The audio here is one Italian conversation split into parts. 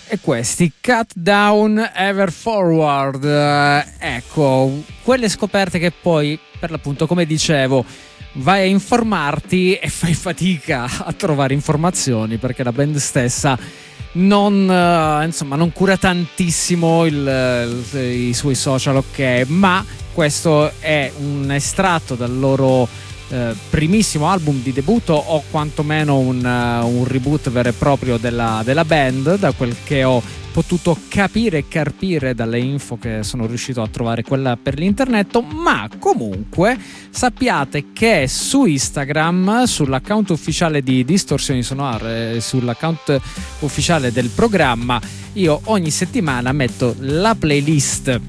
E questi Cut Down Ever Forward, ecco, quelle scoperte che poi, per l'appunto, come dicevo, vai a informarti e fai fatica a trovare informazioni perché la band stessa non cura tantissimo i suoi social, ok, ma questo è un estratto dal loro primissimo album di debutto, o quantomeno un reboot vero e proprio della band, da quel che ho potuto capire e carpire dalle info che sono riuscito a trovare quella per l'internet. Ma comunque sappiate che su Instagram, sull'account ufficiale di Distorsioni Sonore, sull'account ufficiale del programma, io ogni settimana metto la playlist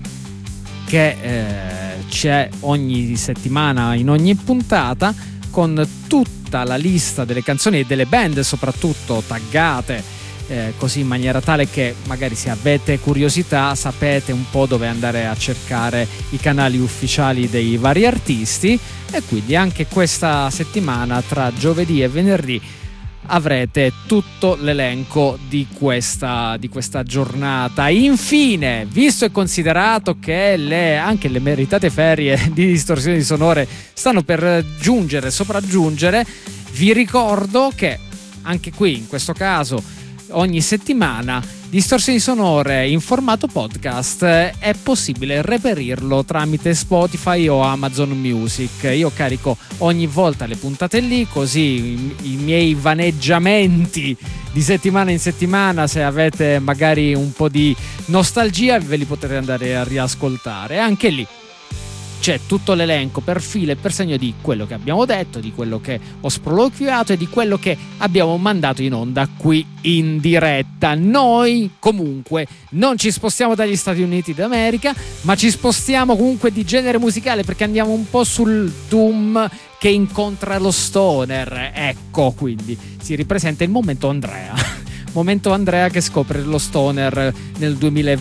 che c'è ogni settimana in ogni puntata, con tutta la lista delle canzoni e delle band soprattutto taggate, così in maniera tale che magari, se avete curiosità, sapete un po' dove andare a cercare i canali ufficiali dei vari artisti. E quindi anche questa settimana, tra giovedì e venerdì, avrete tutto l'elenco di questa giornata. Infine, visto e considerato che anche le meritate ferie di Distorsioni Sonore stanno per sopraggiungere, vi ricordo che anche qui, in questo caso, ogni settimana Distorsioni Sonore in formato podcast è possibile reperirlo tramite Spotify o Amazon Music. Io carico ogni volta le puntate lì, così i miei vaneggiamenti di settimana in settimana, se avete magari un po' di nostalgia, ve li potete andare a riascoltare. Anche lì c'è tutto l'elenco per filo e per segno di quello che abbiamo detto, di quello che ho sproloquiato e di quello che abbiamo mandato in onda qui in diretta. Noi comunque non ci spostiamo dagli Stati Uniti d'America, ma ci spostiamo comunque di genere musicale, perché andiamo un po' sul doom che incontra lo stoner. Ecco, quindi si ripresenta il momento Andrea. Momento Andrea che scopre lo stoner nel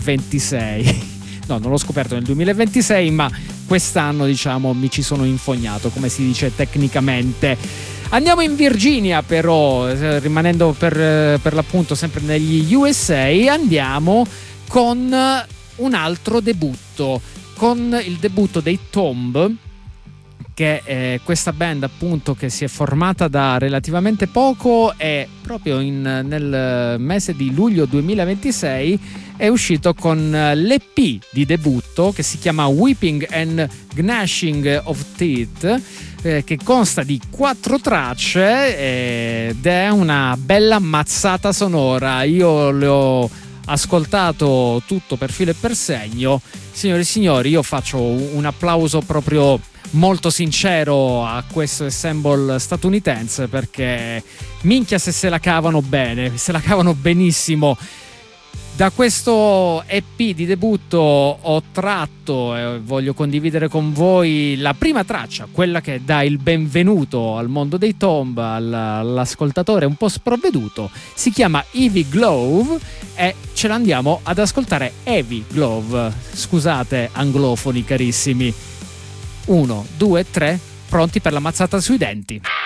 2026. No, non l'ho scoperto nel 2026, ma quest'anno, diciamo, mi ci sono infognato, come si dice tecnicamente. Andiamo in Virginia, però, rimanendo per l'appunto sempre negli USA, andiamo con un altro debutto, con il debutto dei Tomb, che è questa band appunto che si è formata da relativamente poco, e proprio nel mese di luglio 2026 è uscito con l'EP di debutto che si chiama Weeping and Gnashing of Teeth, che consta di 4 tracce ed è una bella mazzata sonora. Io l'ho ascoltato tutto per filo e per segno. Signore e signori, io faccio un applauso proprio molto sincero a questo ensemble statunitense, perché minchia se la cavano bene, se la cavano benissimo. Da questo EP di debutto ho tratto e voglio condividere con voi la prima traccia, quella che dà il benvenuto al mondo dei Tomb all'ascoltatore un po' sprovveduto. Si chiama Heavy Glove e ce l'andiamo ad ascoltare. Heavy Glove, scusate anglofoni carissimi. 1, 2, 3, pronti per la mazzata sui denti.